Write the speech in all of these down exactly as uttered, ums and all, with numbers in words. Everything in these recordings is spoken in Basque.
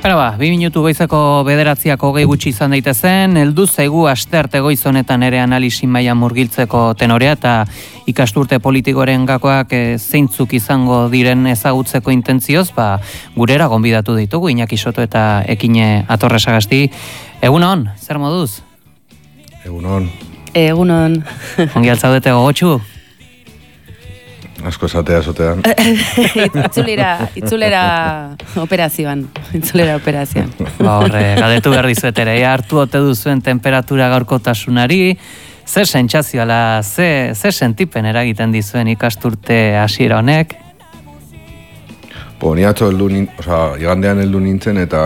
Bueno, ba, bi minutu goizeko bederatziak hogei gutxi izan daitezen, heldu zaigu astearte goiz honetan ere analisi maila murgiltzeko tenorea eta ikasturte politikoren gakoak e, zeintzuk izango diren ezagutzeko intentzioz, ba, gurera gonbidatu ditugu, Iñaki Soto eta Ekine Atorre Sagasti. Egunon, zer moduz? Egunon. Egunon. Ongi altzaudete gogotxu? Asko esatea esotean. itzulera, itzulera operazioan. Itzulera operazioan. Ba, horre, galdetu behar dizuetere, ea hartu ote duzuen temperatura gaurkotasunari, zer sentsazioala, ze, ze sentipen eragiten dizuen ikasturte hasiera honek? Po, ni atzo heldu nintzen, oza, igandean heldu nintzen eta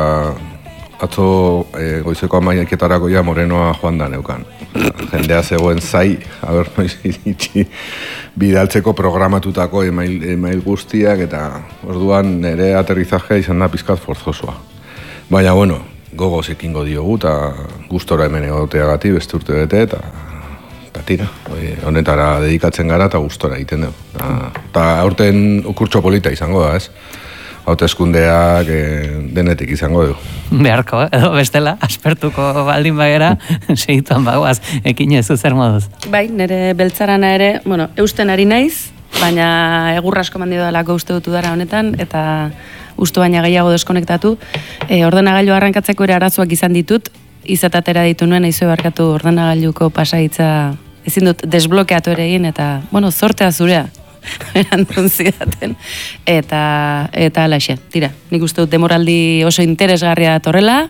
atzo e, goizeko amaiketarako ja morenoa joan da neukan. Jendea zegoen zai, haber noiz iritsi bidaltzeko programatutako email, email guztiak eta orduan nire aterrizajea izan da pizkat forzosoa. Baina, bueno, gogoz ekingo diogu eta gustora hemen egoteagati beste urte bete eta eta tira, honetara dedikatzen gara eta gustora egiten dugu. Eta aurten kurtso polita izango da, ez? Hauteskundeak e, denetik izango du. Beharko, edo bestela, aspertuko baldin bagera, segituan bagoaz, Ekine zu zer moduz. Bai, nire beltzarana ere, bueno, eusten ari naiz, baina egurra asko mandio dalako uste dutu dara honetan, eta ustu baina gehiago deskonektatu. E, ordenagailu arrankatzeko ere arazoak izan ditut, izatatera ditu nuen, aizu barkatu ordenagailuko pasaitza ezin dut desblokeatu ere egin, eta, bueno, zortea zurea. Erantzun zidaten eta eta alaxe, tira, nik uste dut demoraldi oso interesgarria datorrela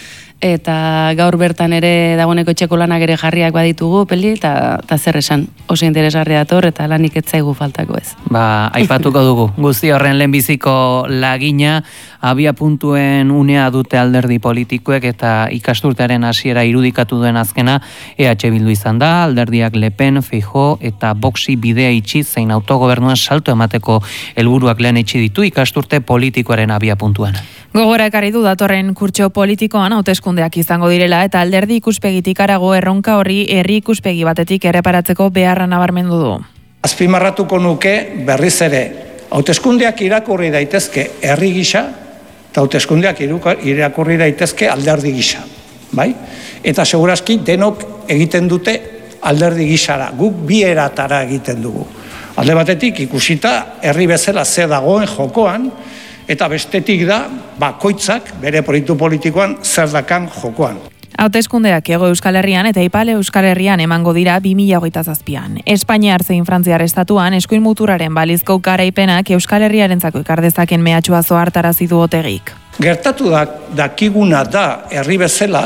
eta gaur bertan ere dagoeneko etxeko lanak ere jarriak baditugu peli eta ta zer esan, oso interesgarria dator eta lanik ez zaigu faltako ez. Ba, aipatuko dugu, guzti horren lehenbiziko lagina abia puntuen unea dute alderdi politikoek eta ikasturtearen hasiera irudikatu duen azkena E H Bildu izan da, alderdiak Le Pen, Feijóo eta Voxi bidea itxi zein autogobernuan salto emateko helburuak lehen itxi ditu ikasturte politikoaren abia puntuan. Gogora ekarri du datorren kurtso politikoan hauteskundeak izango direla eta alderdi ikuspegitik harago erronka horri herri ikuspegi batetik erreparatzeko beharra nabarmendu du. Azpimarratuko nuke berriz ere hauteskundeak irakurri daitezke herri gisa eta hauteskundeak irakurri daitezke alderdi gisa, bai? Eta segurazki denok egiten dute alderdi gisara, guk bi eratara egiten dugu. Alde batetik ikusita herri bezala ze dagoen jokoan, eta bestetik da bakoitzak bere proiektu politikoan zer dakan jokoan. Hauteskundeak Hego Euskal Herrian eta Ipar Euskal Herrian emango dira bi mila hogeita zazpian. Espainiar zein Frantziar estatuan eskuin muturraren balizko garaipenak Euskal Herriarentzako ekar dezaken mehatxua zohartarazi du Otegik. Gertatu da dakiguna da herri bezala,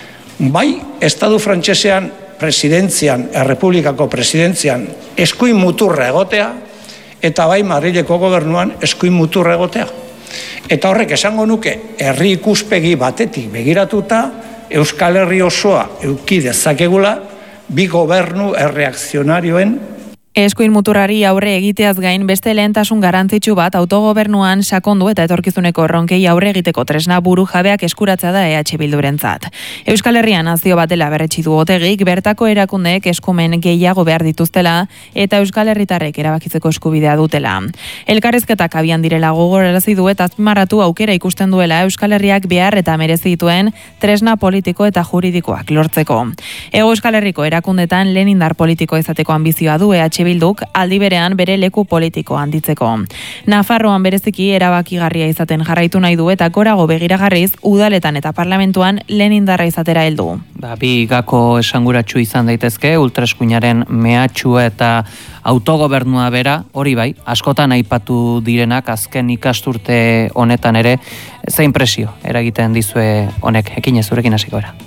bai estatu frantsesean presidentzian, errepublikako presidentzian eskuin muturra egotea, eta bai Madrileko gobernuan eskuin muturra egotea. Eta horrek esango nuke, herri ikuspegi batetik begiratuta, Euskal Herri osoa euki dezakegula, bi gobernu erreakzionarioen Eskuin muturrari aurre egiteaz gain beste lehentasun garrantzitsu bat autogobernuan sakondu eta etorkizuneko erronkei aurre egiteko tresna buru jabeak eskuratzea da E H Bildurentzat. Euskal Herrian nazio batela berretsi du Otegik, bertako erakundeek eskumen gehiago behar dituztela eta Euskal Herritarrek erabakitzeko eskubidea dutela. Elkarrizketak abian direla gogorarazi du eta azpimarratu aukera ikusten duela Euskal Herriak behar eta merezi dituen tresna politiko eta juridikoak lortzeko. Hego Euskal Herriko erakundetan lehen indar politiko izateko ambizioa du E H Bilduk aldi berean bere leku politiko handitzeko. Nafarroan bereziki erabakigarria izaten jarraitu nahi du eta gorago begiragarriz udaletan eta parlamentuan lehen indarra izatera heldu. Ba, bi gako esanguratsu izan daitezke, ultraeskuinaren mehatxua eta autogobernua bera, hori bai, askotan aipatu direnak azken ikasturte honetan ere, zein presio eragiten dizue honek, Ekine zurekin hasiko era.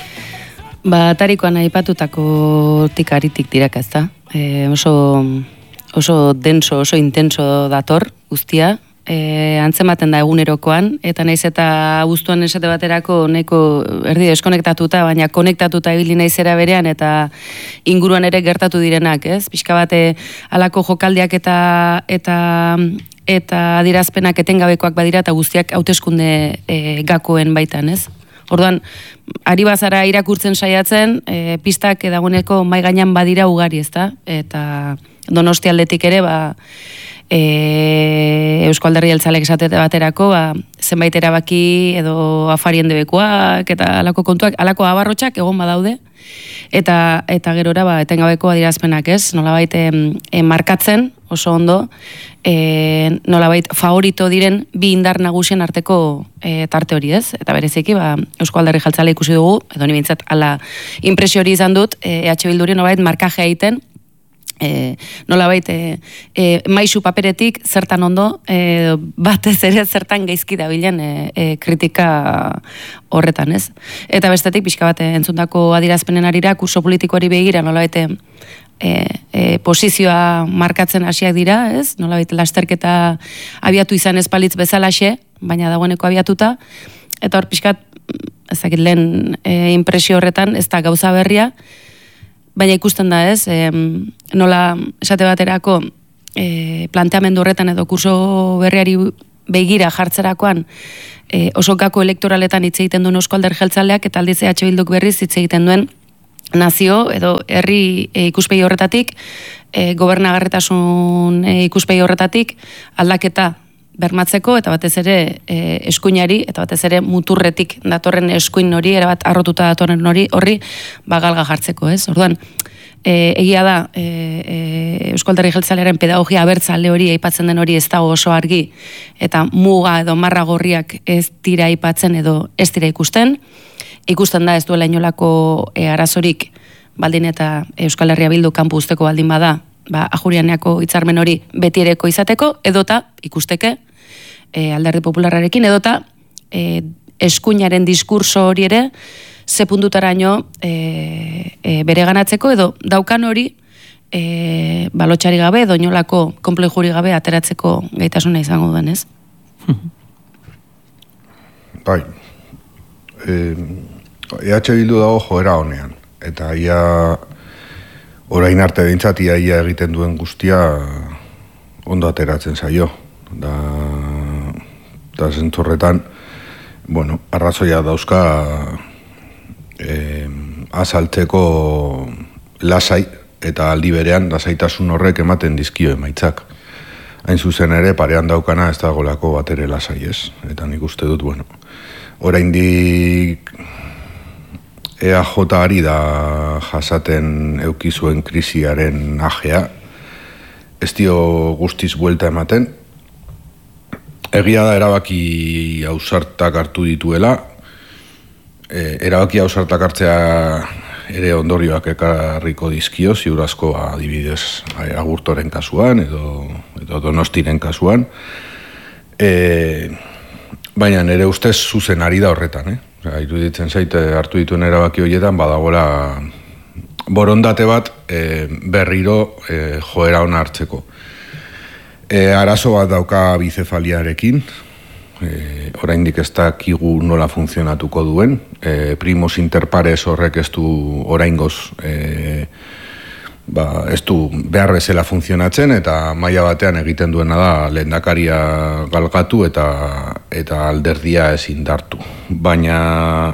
Ba, tarikoan aipatutako tikaritik dirak ez da. E, oso, oso denso, oso intenso dator guztia, e, antzematen da egunerokoan, eta naiz eta guztuan esate baterako neko erdi deskonektatuta, baina konektatuta ibili naizera berean, eta inguruan ere gertatu direnak, ez? Pixka bate halako jokaldiak eta eta eta adirazpenak etengabekoak badira, eta guztiak hauteskunde e, gakoen baitan, ez? Orduan, ari bazara irakurtzen saiatzen, e, pistak dagoeneko mai gainean badira ugari, ezta? Eta Donostialdetik ere, ba, e, Eusko Alderdi Jeltzaleak esate baterako, ba, zenbait erabaki edo afarien debekoak eta alako kontuak, alako abarrotxak egon badaude, eta eta gerora ba, etengabeko adierazpenak ez, nolabait e, e, markatzen oso ondo, e, nolabait favorito diren bi indar nagusien arteko e, tarte hori ez, eta bereziki ba, Eusko Alderdi Jeltzalea ikusi dugu, edo ni behintzat ala impresio hori izan dut, e, E H Bilduri nolabait markajea egiten, E, nolabait e, e, maisu paperetik zertan ondo e, batez ere zertan gaizki dabilen e, e, kritika horretan, ez? Eta bestetik pixka bat entzuntako adirazpenen arira kurso politikoari begira nolabait e, e, posizioa markatzen hasiak dira, ez? Nolabait lasterketa abiatu izan espalitz bezalaxe, baina dagoeneko abiatuta, eta hor pixkat ezakit lehen e, impresio horretan ez da gauza berria, baina ikusten da ez, e, nola esate baterako e, planteamendu horretan edo kurso berriari begira jartzerakoan e, oso gako elektoraletan hitz egiten duen Eusko Alderdi Jeltzaleak eta aldiz E H Bilduk berriz hitz egiten duen nazio edo herri e, ikuspegi horretatik, e, gobernagarritasun e, ikuspegi horretatik aldaketa bermatzeko eta batez ere e, eskuinari eta batez ere muturretik datorren eskuin hori, erabat arrotuta datorren hori horri bagalga jartzeko, ez? Orduan, e, egia da e, e, Eusko Alderdi Jeltzalearen pedagogia abertzale hori aipatzen den hori ez dago oso argi eta muga edo marra gorriak ez dira aipatzen edo ez dira ikusten. Ikusten da ez duela inolako e, arazorik baldin eta Euskal Herria Bildu kanpo usteko baldin bada, ba, Ajurianeako hitzarmen hori betiereko izateko, edota ikusteke e, Alderdi Popularrarekin, edota e, eskuinaren diskurso hori ere ze puntutaraino e, e, bere ganatzeko, edo daukan hori e, balotxari gabe, edo inolako konplejuri gabe ateratzeko gaitasuna izango duen, ez? Bai, e, E H Bildu dago joera honean, eta ia orain arte behintzat ia, ia egiten duen guztia ondo ateratzen zaio. Da, da zentzorretan, bueno, arrazoia dauzka eh, azaltzeko lasai eta aldi berean lasaitasun horrek ematen dizkio emaitzak. Hain zuzen ere parean daukana ez dagolako bat ere lasai ez. Eta nik uste dut, bueno, oraindik E A J ari da jasaten eukizuen krisiaren ajea, ez dio guztiz buelta ematen. Egia da erabaki ausartak hartu dituela, e, erabaki ausartak hartzea ere ondorioak ekarriko dizkio, ziurazko adibidez Agurtoren kasuan edo, edo Donostiren kasuan, e, baina nire ustez zuzen ari da horretan, eh? Iruditzen zait, hartu dituen erabaki horietan badagoela borondate bat e, berriro e, joera ona hartzeko. E, arazo bat dauka bicefaliarekin, e, oraindik ez dakigu nola funtzionatuko duen, e, primos inter pares horrek ez du oraingoz e, ba, ez du behar bezala funtzionatzen eta maila batean egiten duena da lehendakaria galgatu eta eta alderdia ezin dartu. Baina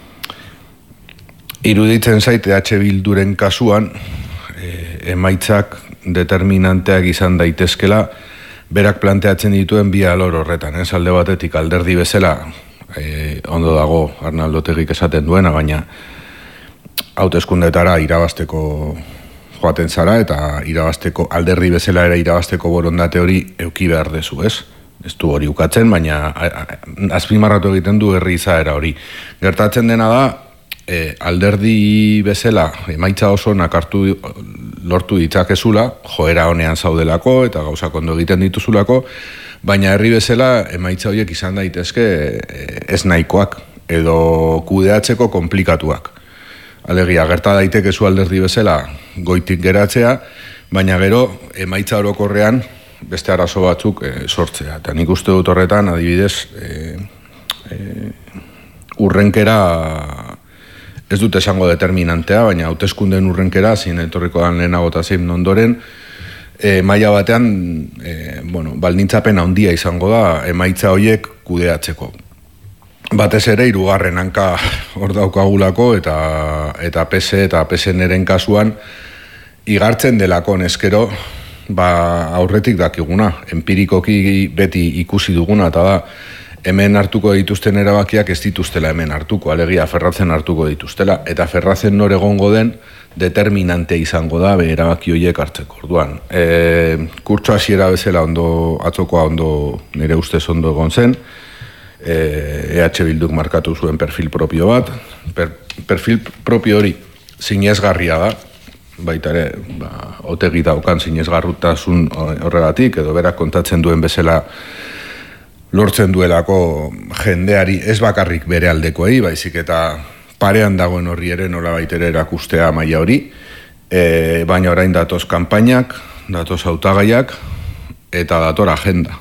iruditzen zait E H Bilduren kasuan e, emaitzak determinanteak izan daitezkela berak planteatzen dituen bi alor horretan, ez? Alde batetik alderdi bezala e, ondo dago Arnaldo Otegik esaten duena, baina hauteskundeetara irabazteko joaten zara eta irabazteko alderdi bezala ere irabazteko borondate hori euki behar dezu, ez? Ez du hori ukatzen, baina azpimarratu egiten du herri izaera hori. Gertatzen dena da, e, alderdi bezala emaitza oso nakartu lortu ditzakezula, joera honean zaudelako eta gauzak ondo egiten dituzulako, baina herri bezala emaitza horiek izan daitezke ez nahikoak edo kudeatzeko komplikatuak. Alegia, gerta daiteke zu alderdi bezala goitik geratzea, baina gero emaitza orokorrean beste arazo batzuk e, sortzea. Eta nik uste dut horretan, adibidez, e, e, urrenkera ez dut esango determinantea, baina hauteskundeen urrenkera, zin etorriko dan lehenago eta zein ondoren, e, maila batean, e, bueno, baldintzapen handia izango da emaitza horiek kudeatzeko. Batez ere, hirugarren hanka hor daukagulako eta eta P S eta P S N-eren kasuan igartzen delako neskero ba, aurretik dakiguna, empirikoki beti ikusi duguna, eta da, hemen hartuko dituzten erabakiak ez dituztela hemen hartuko, alegia ferratzen hartuko dituztela, eta ferratzen nor egongo den determinante izango da be erabaki horiek hartzeko. Orduan, e, kurtso hasiera bezala ondo, atzokoa ondo nire ustez ondo egon zen, E H Bilduk markatu zuen perfil propio bat, per, perfil propio hori sinesgarria da, baita ere, ba, otegi daukan sinesgarrutasun horregatik, edo berak kontatzen duen bezala lortzen duelako jendeari ez bakarrik bere aldekoei, baizik eta parean dagoen horri ere nola baitere erakustea maila hori, e, baina orain datoz kanpainak, datoz hautagaiak, eta dator agenda.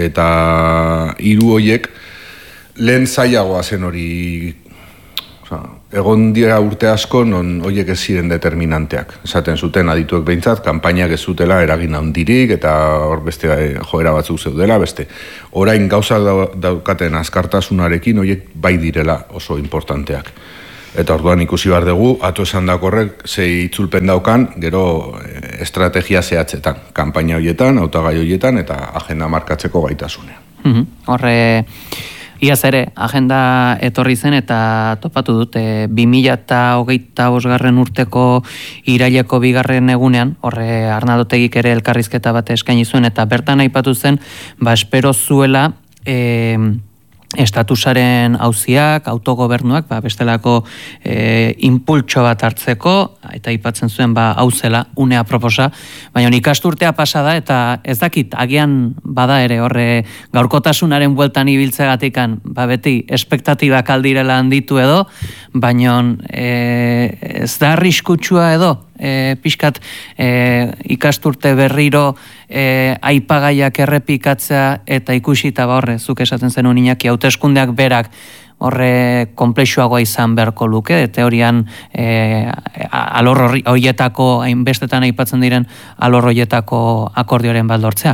Eta hiru horiek lehen zailagoa zen hori, oza, egon dira urte asko non horiek ez ziren determinanteak. Esaten zuten adituek behintzat, kanpainak ez zutela eragin handirik eta hor beste joera batzuk zeudela, beste. Orain gauza daukaten azkartasunarekin horiek bai direla oso importanteak. Eta orduan ikusi behar dugu, ato esan dakorrek zei itzulpen daukan, gero estrategia zehatzetan, kanpaina horietan, hautagai horietan eta agenda markatzeko gaitasunean. Mm-hmm. Horre... Iaz ere, agenda etorri zen eta topatu dute bi mila hogeita bosgarren urteko iraileko bigarren egunean, horre Arnaldotegik ere elkarrizketa bat eskaini zuen eta bertan aipatu zen, ba espero zuela e, estatusaren auziak, autogobernuak, ba, bestelako e, impultso bat hartzeko, eta aipatzen zuen ba hauzela, unea proposa, baina ikasturtea pasa da, eta ez dakit, agian bada ere horre gaurkotasunaren bueltan ibiltzegatikan, ba beti, espektatibak aldirela handitu edo, baina e, ez da arriskutsua edo, E, pixkat e, ikasturte berriro e, aipagaiak errepikatzea eta ikusi eta ba horre, zuk esaten zen Iñaki, hauteskundeak berak horre konplexuagoa izan beharko luke, teorian e, alor horietako, hainbestetan aipatzen diren alor horietako akordioaren baldortzea?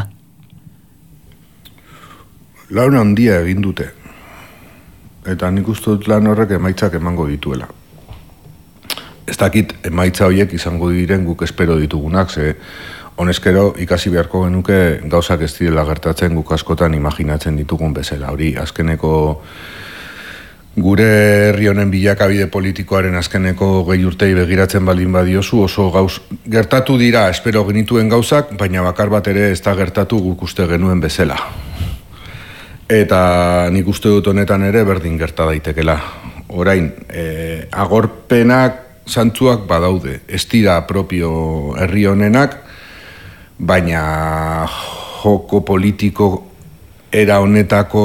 Lan handia egin dute, eta nik uste dut lan horrek emaitzak emango dituela. Ez dakit emaitza horiek izango diren guk espero ditugunak, ze honezkero ikasi beharko genuke gauzak ez direla gertatzen guk askotan imaginatzen ditugun bezala. Hori, azkeneko gure herri honen bilakabide politikoaren azkeneko gehi urtei begiratzen baldin badiozu, oso gauz gertatu dira espero genituen gauzak, baina bakar bat ere ez da gertatu guk uste genuen bezala. Eta nik uste dut honetan ere berdin gerta daitekela. Orain, e, agorpenak zantzuak badaude, ez dira propio herri honenak, baina joko politiko era honetako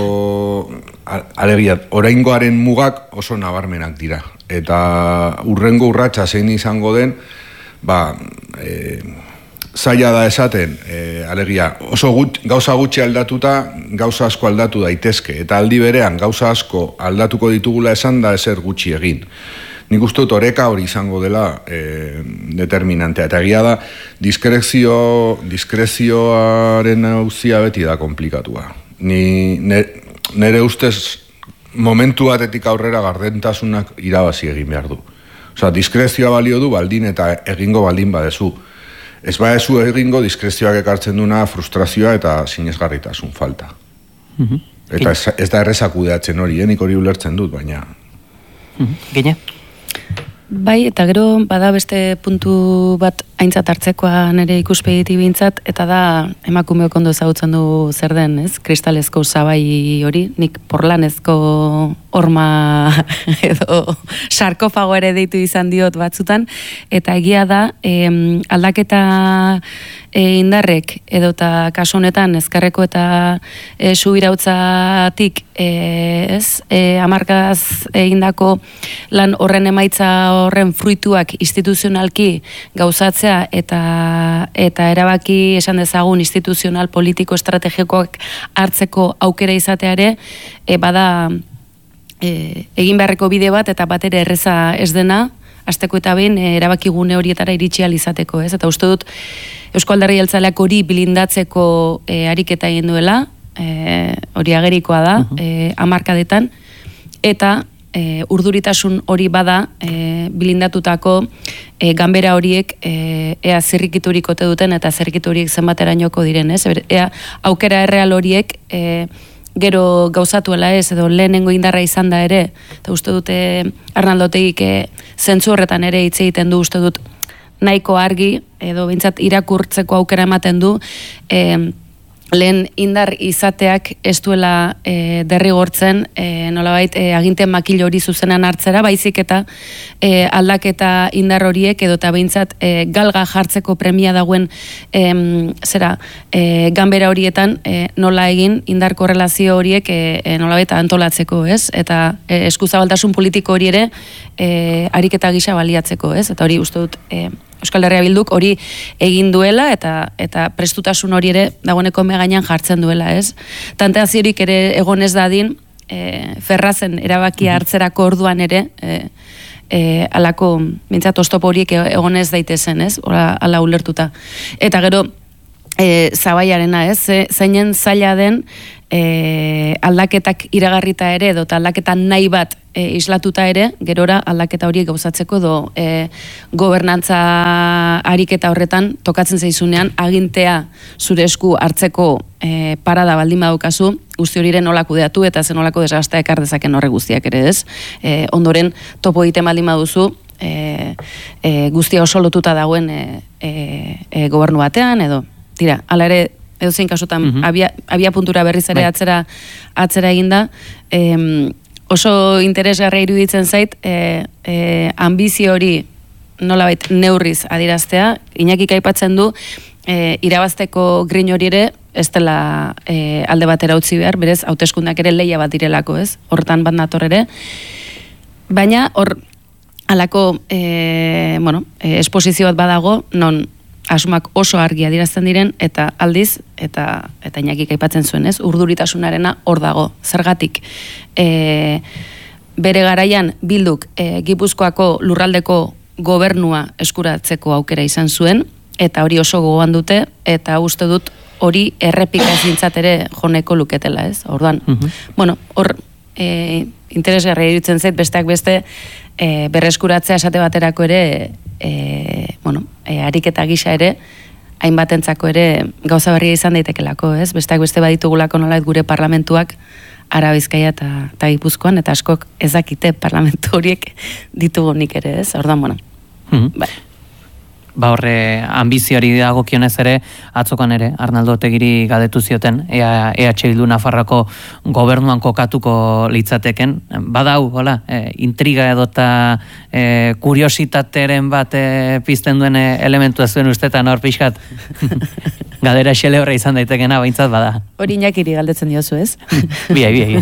alegia, oraingoaren mugak oso nabarmenak dira. Eta urrengo urratsa zein izango den, ba, e, zaila da esaten, e, alegia, oso gut, gauza gutxi aldatuta, gauza asko aldatu daitezke, eta aldi berean gauza asko aldatuko ditugula esan da ezer gutxi egin. Nik uste dut oreka hori izango dela e, determinantea. Eta egia da, diskrezio, diskrezioaren auzia beti da komplikatua. Ni, nere ustez, momentu batetik aurrera gardentasunak irabazi egin behar du. Osa, diskrezioa balio du baldin eta egingo baldin badezu. Ez badezu egingo, diskrezioak ekartzen duna frustrazioa eta sinesgarritasun falta. Mm-hmm. Eta ez, ez da errezak kudeatzen hori, eh? Nik hori ulertzen dut, baina... Mm-hmm. Gine? Bai, eta gero bada beste puntu bat aintzat hartzekoa nire ikuspegiti bintzat, eta da emakumeok ondo ezagutzen du zer den, ez? Kristalezko sabai hori, nik porlanezko horma edo sarkofago ere deitu izan diot batzutan, eta egia da em, aldaketa e, indarrek edo eta kasu honetan ezkerreko eta e, subirautzatik e, ez, e, hamarkadaz egindako lan horren emaitza horren fruituak instituzionalki gauzatzea eta eta erabaki esan dezagun instituzional politiko estrategikoak hartzeko aukera izatea ere e, bada e, egin beharreko bide bat eta bat ere erreza ez dena hasteko eta behin e, erabaki gune horietara iritsi ahal izateko, ez? Eta uste dut Eusko Alderdi Jeltzaleak hori blindatzeko e, ariketa egin duela, e, hori agerikoa da, uh-huh. e, hamarkadetan, eta e, urduritasun hori bada e, bilindatutako e, ganbera horiek e, ea zirrikiturik ote duten eta zirrikitu horiek zenbaterainoko diren, ez? Ea aukera erreal horiek e, gero gauzatuela ez, edo lehenengo indarra izan da ere, eta uste dute Arnaldotegik e, zentzu horretan ere hitz egiten du, uste dut nahiko argi, edo bintzat irakurtzeko aukera ematen du, e, lehen indar izateak ez duela e, derrigortzen e, nolabait e, aginte makil hori zuzenan hartzera, baizik eta e, aldaketa indar horiek edo eta behintzat e, galga jartzeko premia dagoen e, zera, e, ganbera horietan e, nola egin indar korrelazio horiek e, e, nolabait antolatzeko, ez? Eta e, eskuzabaltasun politiko hori ere e, ariketa gisa baliatzeko, ez? Eta hori uste dut e, Euskal Herria Bilduk hori egin duela eta eta prestutasun hori ere dagoeneko megainan jartzen duela, ez? Tantaziorik ere egon ez dadin, e, Ferrazen erabakia hartzerako orduan ere, e, e, alako, mintzat, oztopo horiek egon ez daitezen, ez? Ora, ala ulertuta. Eta gero, e, zabaiarena, ez? Zeinen zaila den, e, aldaketak iragarrita ere, edo aldaketa nahi bat e, islatuta ere, gerora aldaketa horiek gauzatzeko do e, gobernantza ariketa horretan tokatzen zaizunean agintea zure esku hartzeko e, parada baldin badukazu, guzti hori ere nola kudeatu eta zen nolako desgastea ekar dezaken horre guztiak ere, ez? E, ondoren topo egiten baldin baduzu, e, e, guztia oso lotuta dagoen e, e, e, gobernu batean, edo tira, ala ere edozein kasutan mm -hmm. abia, abia puntura berriz ere atzera, atzera eginda, e, oso interesgarria iruditzen zait, e, e, ambizio hori nolabait neurriz adiraztea, Iñakik aipatzen du, e, irabazteko grin hori ere, ez dela e, alde batera utzi behar, berez, hauteskundak ere leia bat direlako, ez? Hortan bat nator ere. Baina, hor, alako, e, bueno, e, esposizio bat badago, non asumak oso argi adierazten diren, eta aldiz, eta eta Iñakik aipatzen zuen, ez? Urduritasunarena hor dago. Zergatik, e, bere garaian Bilduk e, Gipuzkoako lurraldeko gobernua eskuratzeko aukera izan zuen, eta hori oso gogoan dute, eta uste dut hori errepika zintzat ere joneko luketela, ez? Orduan, mm-hmm. bueno, hor e, interesgarria iruditzen zait, besteak beste, e, berreskuratzea esate baterako ere, e, bueno, e, ariketa gisa ere, hainbatentzako ere gauza berria izan daitekelako, ez? Besteak beste baditugulako nolait gure parlamentuak Ara Bizkaia eta, eta Gipuzkoan, eta askok ez dakite parlamentu horiek ditugunik ere, ez? Orduan, bueno, mm-hmm. bai. Ba horre, ambizioari dagokionez ere, atzokan ere, Arnaldo Otegiri galdetu zioten, E H Bildu Nafarroako gobernuan kokatuko litzateken. Badau, hola, e, intriga edota e, kuriositateren bat e, pizten duen elementu ez duen ustetan hor pixkat. Gadera xele horre izan daitekena, baintzat bada. Hori Iñakiri galdetzen diozu, ez? Biai, biai.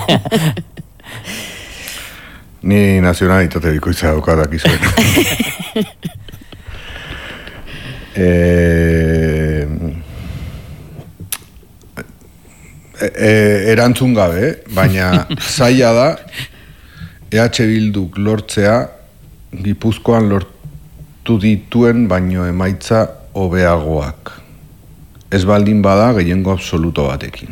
Ni nazionalitate bikoitza daukadak izuen. E, e, erantzun gabe, baina zaila da E H Bilduk lortzea Gipuzkoan lortu dituen baino emaitza hobeagoak. Ez baldin bada gehiengo absoluto batekin.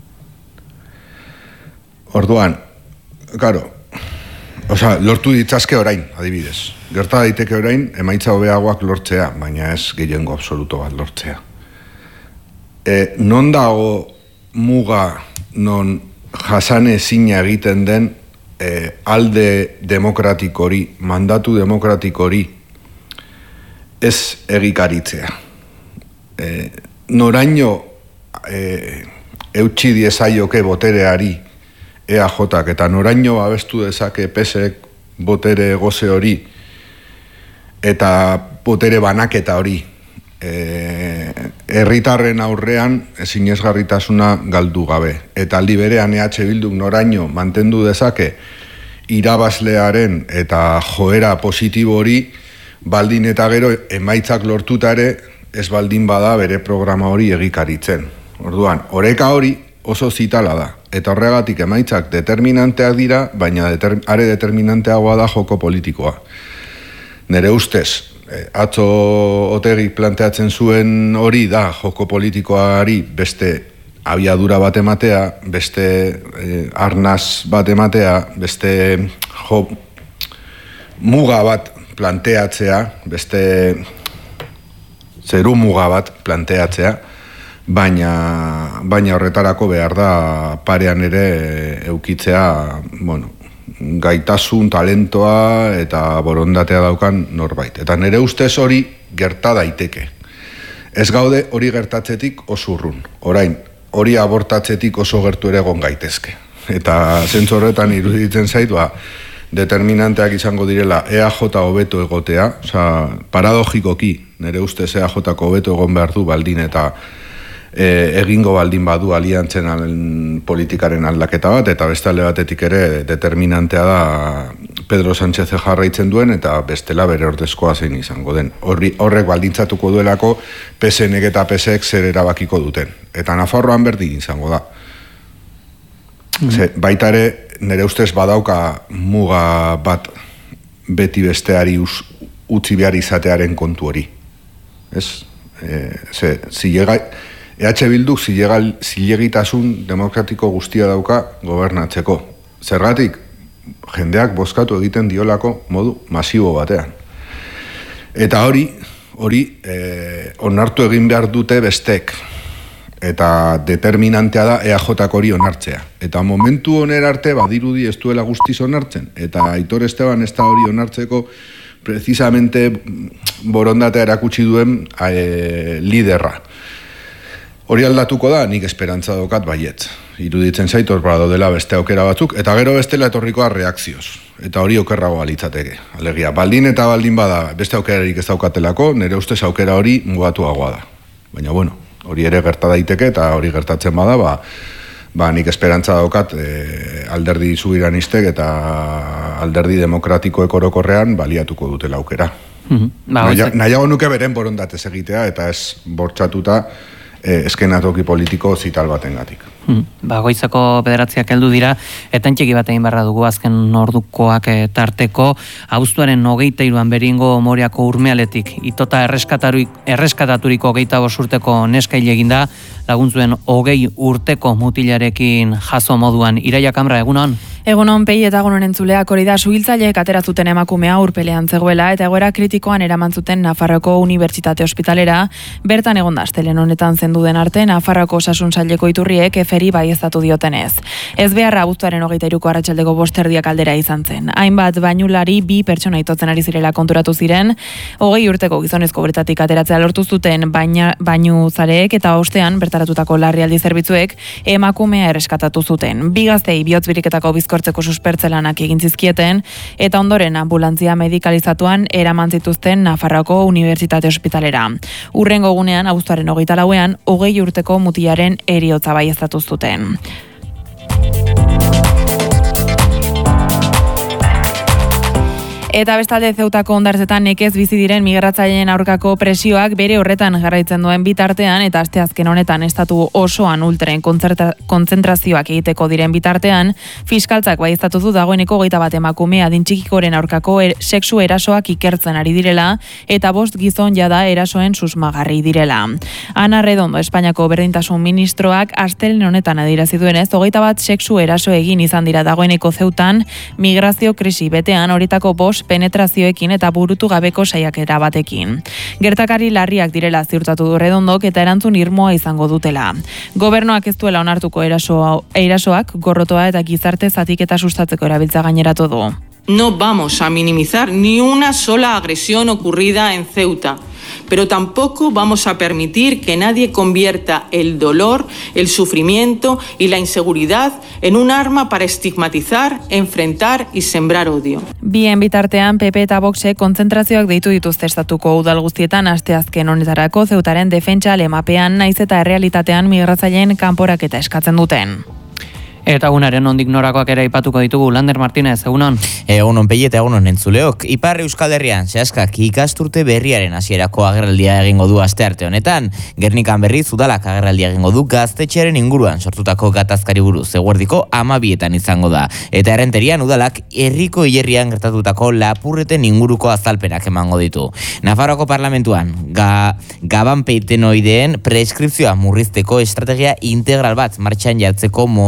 Orduan, claro, Osa, lortu ditzazke orain, adibidez. Gerta daiteke orain, emaitza hobeagoak lortzea, baina ez gehiengo absoluto bat lortzea. E, non dago muga non jasane ezina egiten den e, alde demokratiko hori, mandatu demokratiko hori ez egikaritzea. E, noraino e, eutxi diezaioke botereari E A Jak eta noraino abestu dezake P S ek botere goze hori eta botere banaketa hori e, herritarren aurrean ezinezgarritasuna galdu gabe. Eta aldi berean E H Bilduk noraino mantendu dezake irabazlearen eta joera positibo hori baldin eta gero emaitzak lortuta ere ez baldin bada bere programa hori egikaritzen. Orduan, oreka hori oso zitala da. Eta horregatik emaitzak determinanteak dira, baina deter, are determinanteagoa da joko politikoa. Nere ustez, atzo Otegik planteatzen zuen hori da joko politikoari beste abiadura bat ematea, beste eh, arnaz bat ematea, beste jo, muga bat planteatzea, beste zeru muga bat planteatzea, baina, baina horretarako behar da parean ere eukitzea, bueno, gaitasun, talentoa eta borondatea daukan norbait. Eta nire ustez hori gerta daiteke. Ez gaude hori gertatzetik oso urrun. Orain, hori abortatzetik oso gertu ere egon gaitezke. Eta zentzu horretan iruditzen zait, ba, determinanteak izango direla E A J hobeto egotea, osea, paradogikoki, nire ustez E A J-ko hobeto egon behar du baldin eta e, egingo baldin badu aliantzen al, politikaren aldaketa bat, eta beste alde batetik ere determinantea da Pedro Sánchez jarraitzen duen, eta bestela bere ordezkoa zein izango den. Horri, horrek baldintzatuko duelako P S N eta P S ek zer erabakiko duten. Eta Nafarroan berdin izango da. Mm. Ze, baita ere, nire ustez badauka muga bat beti besteari us, utzi behar izatearen kontu hori. Ez? E, ze, zilega, E H Bilduk zilegal, zilegitasun demokratiko guztia dauka gobernatzeko. Zergatik, jendeak bozkatu egiten diolako modu masibo batean. Eta hori, hori e, onartu egin behar dute bestek. Eta determinantea da E A J-ko hori onartzea. Eta momentu honer arte badirudi ez duela guztiz onartzen. Eta Aitor Esteban ez da hori onartzeko precisamente borondatea erakutsi duen e, liderra. Hori aldatuko da, nik esperantza daukat baietz. Iruditzen zait hor bada dela beste aukera batzuk, eta gero bestela etorrikoa reakzioz. Eta hori okerrago alitzateke. Alegia, baldin eta baldin bada beste aukerarik ez daukatelako, nire ustez aukera hori mugatuagoa da. Baina bueno, hori ere gerta daiteke, eta hori gertatzen bada, ba, ba nik esperantza daukat e, alderdi subiranistek eta alderdi demokratikoek orokorrean baliatuko dutela aukera. Mm-hmm. ba, Naia, nahiago nuke beren borondatez egitea, eta ez bortxatuta eh, eskenatoki politiko zital batengatik. Hmm. Ba, goizeko bederatziak heldu dira, eta txiki bat egin barra dugu azken ordukoak e, tarteko, abuztuaren hogeita hiruan Beringo Moriako Urmealetik itota erreskataturiko hogeita bost urteko neska hil egin da, laguntzuen hogei urteko mutilarekin jaso moduan. Iraia Kamra, egunon? Egunon, Pei eta egunon entzuleak, hori da suhiltzaileek atera zuten emakumea urpelean zegoela eta egoera kritikoan eraman zuten Nafarroko Unibertsitate Ospitalera, bertan egon da astelen honetan zendu den arte Nafarroko Osasun Saileko iturriek eferi baieztatu diotenez. Ez beharra abuztuaren hogeita hiruko arratsaldeko bosterdiak aldera izan zen. Hainbat bainulari bi pertsona itotzen ari zirela konturatu ziren, hogei urteko gizonezko bertatik ateratzea lortu zuten baina, bainu zareek eta ostean bertaratutako larrialdi zerbitzuek emakumea erreskatatu zuten. Bi gaztei bihotz biriketako bizkortzeko suspertzelanak egin zizkieten eta ondoren anbulantzia medikalizatuan eraman zituzten Nafarroako Unibertsitate Ospitalera. Hurrengo egunean abuztuaren hogeita lauean hogei urteko mutilaren heriotza baieztatu zuten. Eta bestalde Zeutako hondartzetan nekez bizi diren migratzaileen aurkako presioak bere horretan jarraitzen duen bitartean eta asteazken honetan estatu osoan ultren kontzentrazioak egiteko diren bitartean, fiskaltzak baieztatu du dagoeneko hogeita bat emakume adin txikikoren aurkako er, sexu erasoak ikertzen ari direla eta bost gizon jada erasoen susmagarri direla. Ana Redondo, Espainiako berdintasun ministroak astelehen honetan adierazi duenez, hogeita bat sexu eraso egin izan dira dagoeneko Zeutan migrazio krisi betean, horietako bost penetrazioekin eta burutu gabeko saiakera batekin. Gertakari larriak direla ziurtatu du Redondok eta erantzun irmoa izango dutela. Gobernuak ez duela onartuko eraso, erasoak gorrotoa eta gizarte zatiketa sustatzeko erabiltza gaineratu du. No vamos a minimizar ni una sola agresión ocurrida en Ceuta, pero tampoco vamos a permitir que nadie convierta el dolor, el sufrimiento y la inseguridad en un arma para estigmatizar, enfrentar y sembrar odio. Bien bitartean, P P eta Voxe kontzentrazioak deitu dituzte estatuko udal guztietan asteazken honetarako Zeutaren defentsa lemapean naiz eta errealitatean migratzaileen kanporaketa eskatzen duten. Eta egunaren ondik norakoak ere aipatuko ditugu. Lander Martínez, egunon? Egunon Pei eta egunon entzuleok. Ipar Euskal Herrian zehaskak ikasturte berriaren hasierako agerraldia egingo du astearte honetan. Gernikan berriz udalak agerraldia egingo du gaztetxearen inguruan sortutako gatazkari buruz eguerdiko amabietan izango da. Eta errenterian udalak herriko hilerrian gertatutako lapurreten inguruko azalpenak emango ditu. Nafarroako parlamentuan ga, gaban peitenoideen preskripzioa murrizteko estrategia integral bat martxan jartzeko mozioa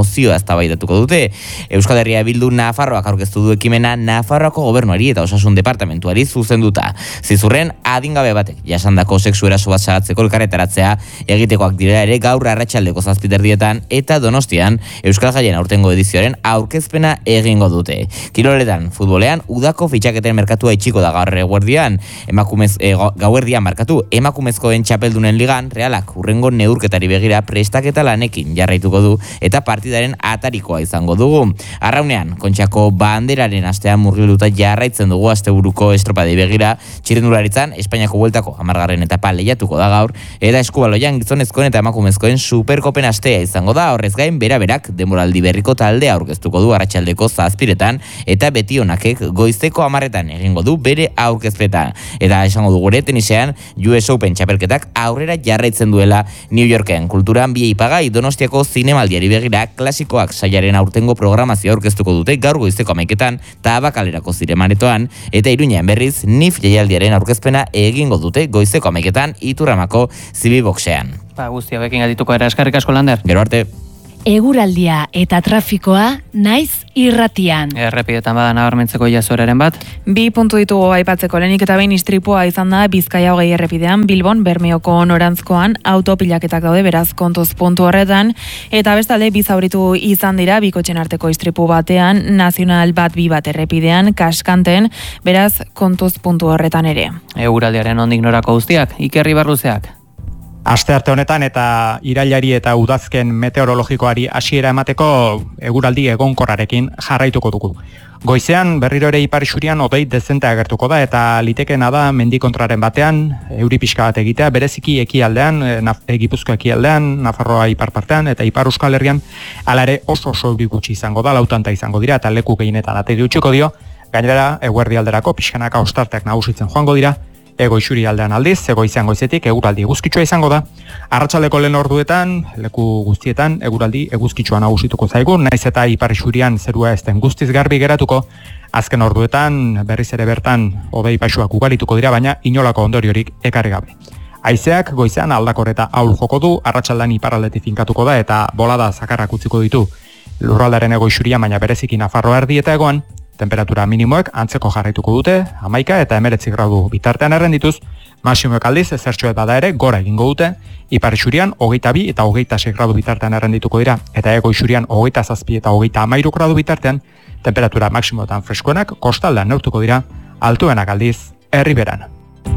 eztabaidatuko dute. Euskal Herria Bildu Nafarroak aurkeztu du ekimena Nafarroako gobernuari eta osasun departamentuari zuzenduta. Zizurren adingabe batek jasandako sexu eraso bat salatzeko elkarretaratzea egitekoak direla ere gaur arratsaldeko zazpiterdietan eta Donostian Euskal Jaien aurtengo edizioaren aurkezpena egingo dute. Kiroletan, futbolean, udako fitxaketen merkatua itxiko da gaur eguerdian, emakumez, e, gauerdian markatu, emakumezkoen txapeldunen ligan, Realak urrengo neurketari begira prestaketa lanekin jarraituko du eta partidaren atarikoa izango dugu. Arraunean, Kontxako banderaren astean murgiluta jarraitzen dugu asteburuko estropadei begira, txirrendularitzan, Espainiako bueltako hamargarren etapa lehiatuko da gaur, eta eskubaloian gizonezkoen eta emakumezkoen superkopen astea izango da, horrez gain bera-berak demoraldi berriko taldea aurkeztuko du arratsaldeko zazpiretan, eta beti honakek goizeko hamarretan egingo du bere aurkezpeta. Eta esango dugu ere tenisean U S Open txapelketak aurrera jarraitzen duela New Yorken. Kulturan bi ipagai Donostiako zinemaldiari begira klasikoak sailaren aurtengo programazio aurkeztuko dute gaur goizeko hamaiketan Tabakalerako zinemaretoan, eta Iruñean berriz N I F jaialdiaren aurkezpena egingo dute goizeko hamaiketan Iturramako Zibiboxean. Ba, guzti hauekin adituko era, eskarrik asko Lander. Gero arte. Eguraldia eta trafikoa naiz irratian. Errepidetan bada nabarmentzeko jazoraren bat. Bi puntu ditugu aipatzeko, lehenik eta behin istripua izan da Bizkaia hogei errepidean, Bilbon, Bermeoko norantzkoan, autopilaketak daude beraz kontuz puntu horretan, eta bestalde bi zauritu izan dira bikotzen arteko istripu batean, nazional bat bi bat errepidean, Kaskanten, beraz kontuz puntu horretan ere. Eguraldiaren ondik norako guztiak, Ikerri Barruzeak. Astearte honetan eta irailari eta udazken meteorologikoari hasiera emateko eguraldi egonkorrarekin jarraituko dugu. Goizean berriro ere ipar isurian hodei dezente agertuko da eta litekeena da mendikontraren batean euri pixka bat egitea, bereziki ekialdean, e, Gipuzko ekialdean, Nafarroa ipar partean eta ipar Euskal Herrian hala ere oso oso euri gutxi izango da, lautanta izango dira eta leku gehienetan ateri utziko dio. Gainera eguerdi alderako pixkanaka ostarteak nagusitzen joango dira. Ego isuri aldean aldiz, ego izan goizetik eguraldi eguzkitsua izango da. Arratsaldeko lehen orduetan, leku guztietan eguraldi eguzkitsua nagusituko zaigu, naiz eta ipar isurian zerua ez den guztiz garbi geratuko. Azken orduetan berriz ere bertan hodei paisuak ugarituko dira, baina inolako ondoriorik ekarri gabe. Haizeak goizean aldakor eta ahul joko du, arratsaldean iparraldetik finkatuko da eta bolada zakarrak utziko ditu lurraldaren ego isurian, baina bereziki Nafarroa erdi eta egoan. Temperatura minimoek antzeko jarraituko dute, hamaika eta hemeretzi gradu bitartean errendituz, maximoek aldiz ezertxoet bada ere gora egingo dute, ipar isurian hogeita bi eta hogeita sei gradu bitartean errendituko dira, eta ego isurian hogeita zazpi eta hogeita hamairu gradu bitartean, temperatura maximoetan freskoenak kostaldean neurtuko dira, altuenak aldiz herriberan.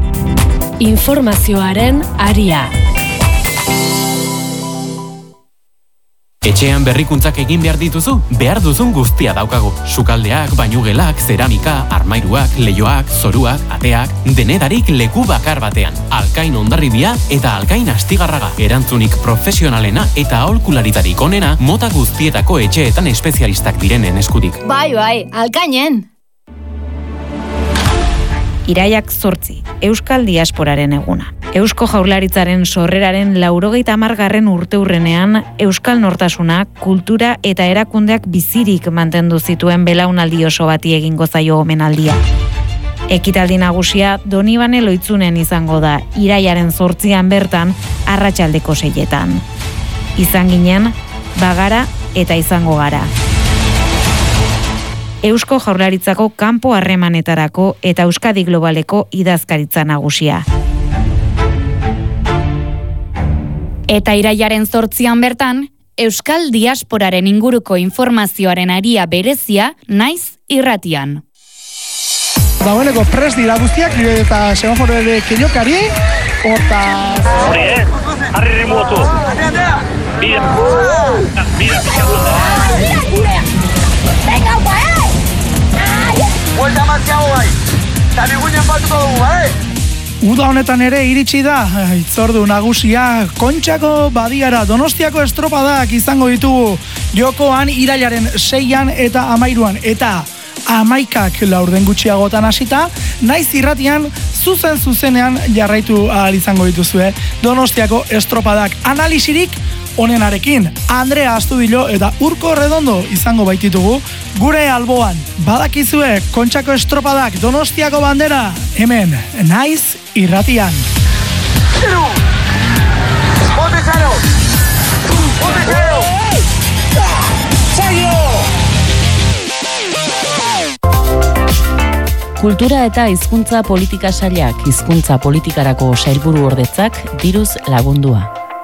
Informazioaren aria. Etxean berrikuntzak egin behar dituzu? Behar duzun guztia daukagu. Sukaldeak, bainugelak, zeramika, armairuak, leioak, zoruak, ateak, denedarik leku bakar batean. Alkain Hondarribia eta Alkain Astigarraga. Erantzunik profesionalena eta aholkularitarik onena mota guztietako etxeetan espezialistak direnen eskutik. Bai, bai, Alkainen! Iraiak zortzi, Euskal Diasporaren eguna. Eusko Jaurlaritzaren sorreraren laurogeita hamargarren urteurrenean Euskal Nortasuna, kultura eta erakundeak bizirik mantendu zituen belaunaldi oso bati egingo zaio omenaldia. Ekitaldi nagusia Donibane Loitzunen izango da, iraiaren zortzian bertan, arratsaldeko seietan. Izan ginen, bagara eta izango gara. Eusko Jaurlaritzako kanpo harremanetarako eta Euskadi Globaleko idazkaritza nagusia. Eta iraiaren zortzian bertan, Euskal Diasporaren inguruko informazioaren aria berezia naiz irratian. Dagoeneko prest dira guztiak, eta semaforo ere keinokari, hortaz... Hori, eh? Harri rimuotu. Bira, bira pixatu. Venga, guai! Buelta mazkiago bai, eta biguinen batuko dugu, bai? Uda honetan ere iritsi da, itzordu nagusia, Kontxako badiara Donostiako estropadak izango ditugu jokoan irailaren seian eta hamairuan, eta hamaikak laurden gutxiagotan hasita, naiz irratian zuzen zuzenean jarraitu ahal izango dituzue Donostiako estropadak analisirik onenarekin. Andrea Astudillo eta Urko Redondo izango baititugu gure alboan. Badakizue Kontxako estropadak Donostiako bandera hemen naiz irratian. Bote zero! Bote zero! Kultura eta hizkuntza politika sailak hizkuntza politikarako sailburu ordetzak diruz lagundua.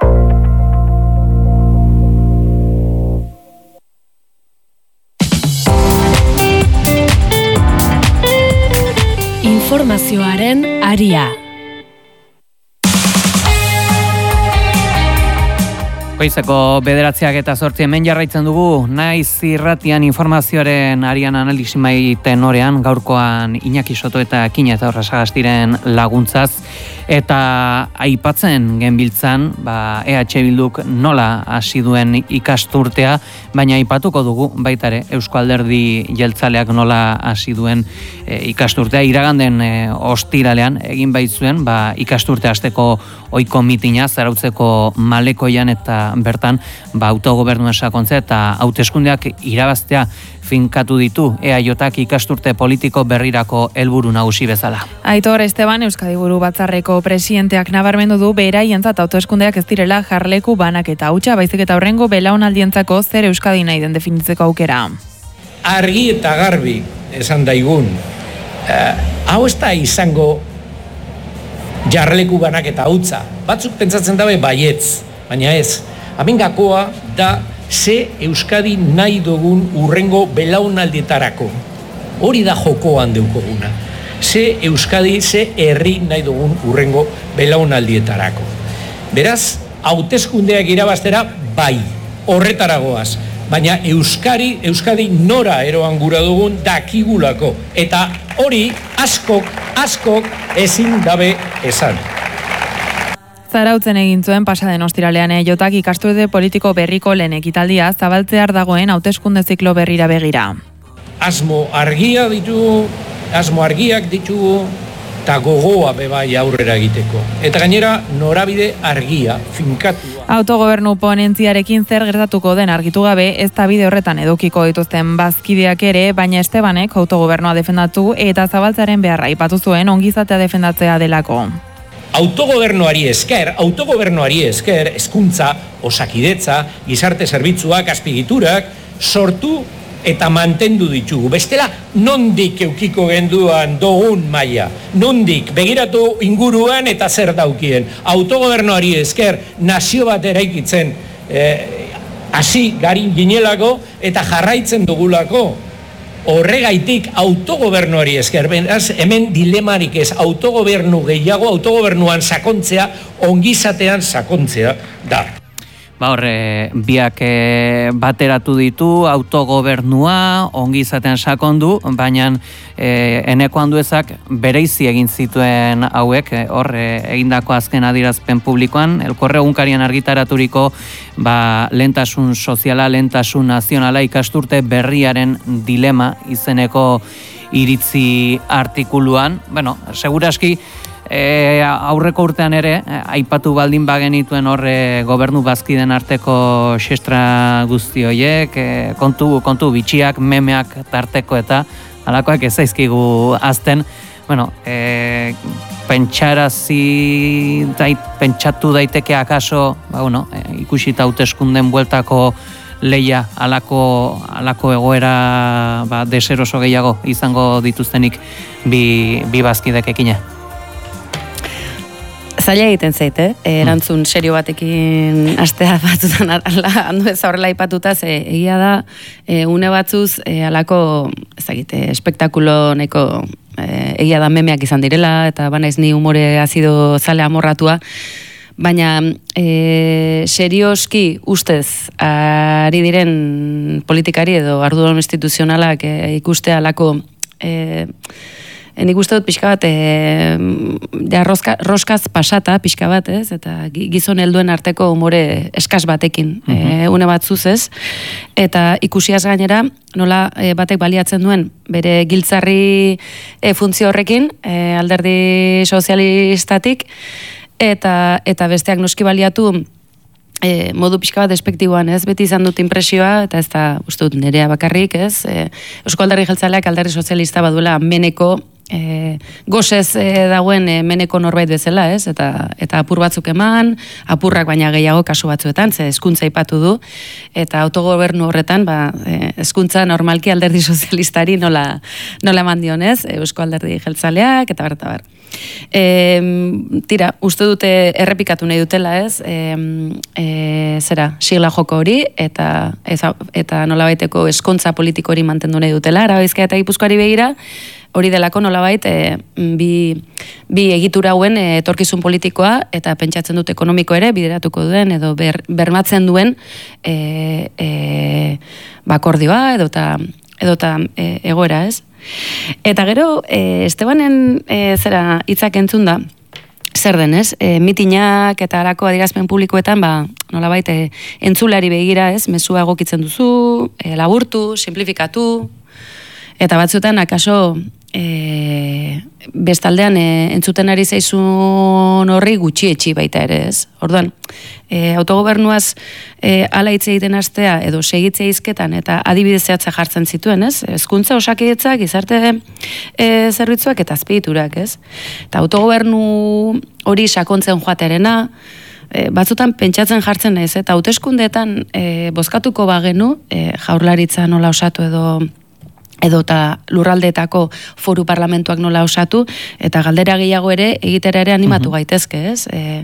Informazioaren aria. Goizeko bederatziak eta zortzi hemen jarraitzen dugu, naiz irratian informazioaren arian analizimai tenorean, gaurkoan Iñaki Soto eta Kina eta Horrasagastiren laguntzaz, eta aipatzen genbiltzan, ba, E H Bilduk nola hasi duen ikasturtea, baina aipatuko dugu baitare Eusko Alderdi Jeltzaleak nola hasi duen e, ikasturtea, iraganden e, ostiralean egin baitzuen, ba, ikasturte hasteko ohiko mitina Zarautzeko Malekoian eta bertan ba, autogobernua sakontze eta hauteskundeak irabaztea finkatu ditu E A Jk ikasturte politiko berrirako helburu nagusi bezala. Aitor Esteban Euskadi Buru Batzarreko presidenteak nabarmendu du beraientzat hauteskundeak ez direla jarleku banak eta hutsa, baizik eta horrengo belaunaldientzako zer Euskadi nahi den definitzeko aukera. Argi eta garbi esan daigun, uh, hau ez da izango jarleku banak eta hutsa. Batzuk pentsatzen dabe baietz, baina ez. Amengakoa da ze Euskadi nahi dugun urrengo belaunaldietarako. Hori da jokoan deukoguna. Ze Euskadi, ze herri nahi dugun urrengo belaunaldietarako. Beraz, hauteskundeak irabaztera bai, horretaragoaz. Baina Euskari, Euskadi nora eroan gura dugun dakigulako. Eta hori askok, askok ezin dabe esan. Zarautzen egin zuen pasaden ostiralean E Jk ikasturte politiko berriko lehen ekitaldia zabaltzear dagoen hauteskunde ziklo berrira begira. Asmo argia ditugu, asmo argiak ditugu, eta gogoa bebai aurrera egiteko. Eta gainera norabide argia, finkatu. Autogobernu ponentziarekin zer gertatuko den argitu gabe, ez da bide horretan edukiko dituzten bazkideak ere, baina Estebanek autogobernua defendatu eta zabaltzaren beharra aipatu zuen ongizatea defendatzea delako. Autogobernuari esker, autogobernuari esker, hezkuntza, osakidetza, gizarte zerbitzuak, azpigiturak, sortu eta mantendu ditugu. Bestela, nondik eukiko genduan dogun maila, nondik begiratu inguruan eta zer daukien. Autogobernuari esker, nazio bat eraikitzen hasi eh, garin ginelako eta jarraitzen dugulako. Horregaitik autogobernuari esker, beraz, hemen dilemarik ez, autogobernu gehiago, autogobernuan sakontzea, ongizatean sakontzea da. Ba horre, biak e, bateratu ditu, autogobernua, ongizatean sakondu, baina e, eneko handuezak bereizi egin zituen hauek, e, hor e, egindako azken adierazpen publikoan, Elkorre egunkarian argitaraturiko ba, lehentasun soziala, lehentasun nazionala ikasturte berriaren dilema izeneko iritzi artikuluan. Bueno, seguraski, E, aurreko urtean ere, e, aipatu baldin bagenituen horre gobernu bazkiden arteko xestra guzti horiek, e, kontu, kontu bitxiak, memeak tarteko eta halakoak ez zaizkigu azten. Bueno, e, pentsarazi, dait, pentsatu daiteke akaso, ba, bueno, e, ikusita hauteskunden bueltako leia alako, alako egoera ba, deseroso gehiago izango dituztenik bi, bi bazkidek ekina. Zaila egiten zait, eh? Erantzun serio batekin astea batzutan handu ez horrela ipatuta, ze egia da, e, une batzuz, e, alako, ezagite, espektakulo neko, e, egia da memeak izan direla, eta banaiz ni humore azido zale amorratua, baina e, serioski ustez ari diren politikari edo arduradun instituzionalak e, ikustea alako e, nik uste dut pixka bat, e, ja, roska, roskaz pasata pixka bat, ez? Eta gizon helduen arteko umore eskas batekin, mm-hmm. e, une bat zuzez. Eta ikusiaz gainera, nola e, batek baliatzen duen, bere giltzarri e, funtzio horrekin, e, alderdi sozialistatik, eta, eta besteak noski baliatu, E, modu pixka bat despektiboan, ez? Beti izan dut impresioa, eta ez da, uste dut, nerea bakarrik, ez? E, Eusko Alderdi Jeltzaleak alderdi sozialista baduela meneko e, gozez e, dauen e, meneko norbait bezala, ez? Eta, eta apur batzuk eman, apurrak baina gehiago kasu batzuetan, ze hezkuntza aipatu du, eta autogobernu horretan, ba, e, hezkuntza normalki alderdi sozialistari nola, nola eman dionez, Eusko Alderdi Jeltzaleak, eta bar, eta bar. E, tira, uste dute errepikatu nahi dutela, ez? E, e, zera, sigla joko hori, eta, eta, eta nolabaiteko eskontza politiko hori mantendu nahi dutela, Araba Bizkaia eta Gipuzkoari begira, hori delako nolabait e, bi, bi egitura hauen e, etorkizun politikoa eta pentsatzen dut ekonomiko ere bideratuko duen edo ber, bermatzen duen e, e, bakordioa edota, edota e, egoera, ez? Eta gero, e, Estebanen e, zera hitzak entzun da, zer denez, e, mitinak eta harako adierazpen publikoetan, ba, nolabait e, entzulari begira, ez, mezua egokitzen duzu, e, laburtu, simplifikatu, eta batzuetan akaso e, bestaldean e, entzuten ari zaizun horri gutxietxi baita ere, ez? Orduan, e, autogobernuaz e, ala hitz egiten hastea edo segitze hizketan eta adibide zehatza jartzen zituen, ez? Hezkuntza, osakidetza, gizarte e, zerbitzuak eta azpiegiturak, ez? Eta autogobernu hori sakontzen joaterena, e, batzutan pentsatzen jartzen naiz, eta hauteskundeetan e, bozkatuko bagenu, e, jaurlaritza nola osatu edo edo eta lurraldeetako foru parlamentuak nola osatu, eta galdera gehiago ere egitera ere animatu gaitezke, ez? E,